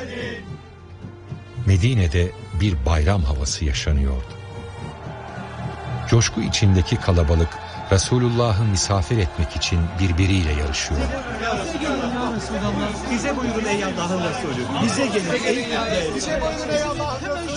Medine'de bir bayram havası yaşanıyordu. Coşku içindeki kalabalık Resulullah'ı misafir etmek için birbiriyle yarışıyor. Bize gelin ya Resulallah. Bize buyurun ey Allah'ın Resulü. Bize gelin ey Bize buyurun ey Allah'ın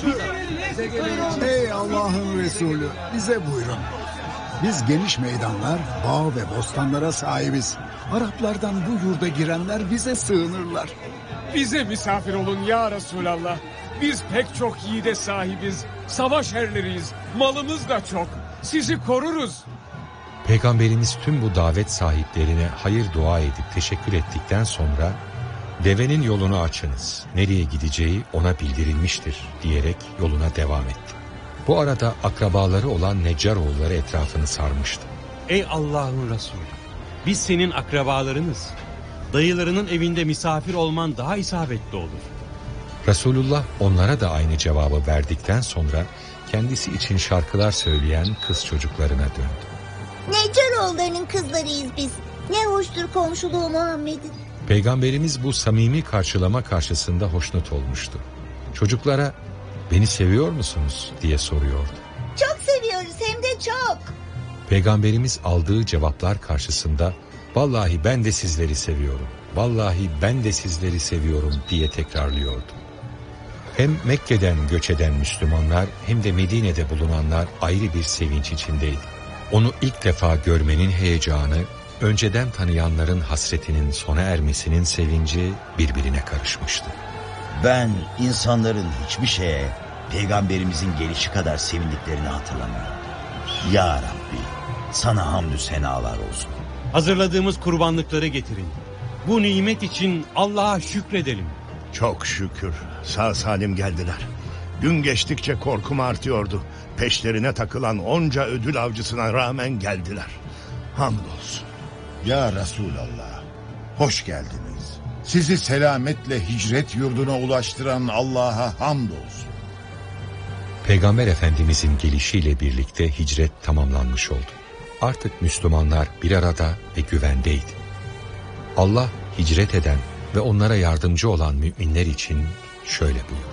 Resulü. Ey Allah'ın Resulü, bize buyurun. Biz geniş meydanlar, bağ ve bostanlara sahibiz. Araplardan bu yurda girenler bize sığınırlar. Bize misafir olun ya Resulallah. Biz pek çok yiğide sahibiz. Savaş erleriyiz. Malımız da çok. Sizi koruruz. Peygamberimiz tüm bu davet sahiplerine hayır dua edip teşekkür ettikten sonra devenin yolunu açınız, nereye gideceği ona bildirilmiştir diyerek yoluna devam etti. Bu arada akrabaları olan Neccaroğulları etrafını sarmıştı. Ey Allah'ın Resulü, biz senin akrabalarınız. Dayılarının evinde misafir olman daha isabetli olur. Resulullah onlara da aynı cevabı verdikten sonra kendisi için şarkılar söyleyen kız çocuklarına döndü. Neccaroğullarının kızlarıyız biz. Ne hoştur komşuluğu Muhammed'in. Peygamberimiz bu samimi karşılama karşısında hoşnut olmuştu. Çocuklara "Beni seviyor musunuz?" diye soruyordu. Çok seviyoruz hem de çok. Peygamberimiz aldığı cevaplar karşısında "Vallahi ben de sizleri seviyorum. Vallahi ben de sizleri seviyorum" diye tekrarlıyordu. Hem Mekke'den göç eden Müslümanlar hem de Medine'de bulunanlar ayrı bir sevinç içindeydi. Onu ilk defa görmenin heyecanı, önceden tanıyanların hasretinin sona ermesinin sevinci birbirine karışmıştı. Ben insanların hiçbir şeye Peygamberimizin gelişi kadar sevindiklerini hatırlamıyorum. Ya Rabbi, sana hamdü senalar olsun. Hazırladığımız kurbanlıkları getirin. Bu nimet için Allah'a şükredelim. Çok şükür sağ salim geldiler. Gün geçtikçe korkum artıyordu. Peşlerine takılan onca ödül avcısına rağmen geldiler. Hamdolsun. Ya Resulallah, hoş geldiniz. Sizi selametle hicret yurduna ulaştıran Allah'a hamdolsun. Peygamber Efendimizin gelişiyle birlikte hicret tamamlanmış oldu. Artık Müslümanlar bir arada ve güvendeydi. Allah hicret eden ve onlara yardımcı olan müminler için şöyle buyurdu.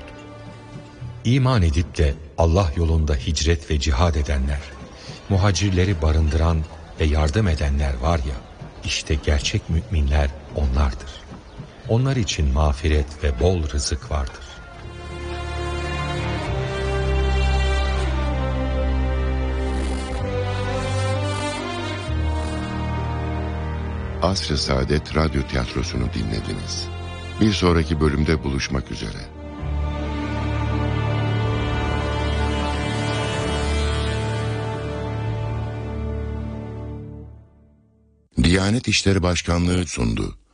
İman edip de Allah yolunda hicret ve cihad edenler, muhacirleri barındıran ve yardım edenler var ya, işte gerçek müminler onlardır. Onlar için mağfiret ve bol rızık vardır. Asr-ı Saadet Radyo Tiyatrosu'nu dinlediniz. Bir sonraki bölümde buluşmak üzere. Diyanet İşleri Başkanlığı sundu.